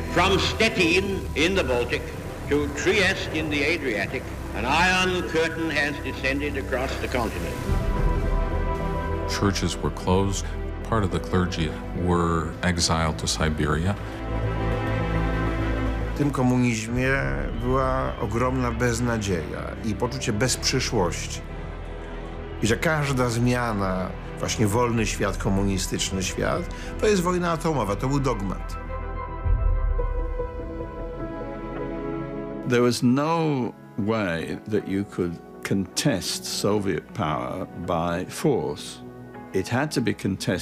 From Stettin in the Baltic to Trieste in the Adriatic, an iron curtain has descended across the continent. Churches were closed. Part of the clergy were exiled to Siberia. W tym komunizmie była ogromna beznadzieja i poczucie bezprzyszłości. I że każda zmiana, właśnie wolny świat, komunistyczny świat, to jest wojna atomowa, to był dogmat. There was no way that you could contest Soviet power by force. It had to be contested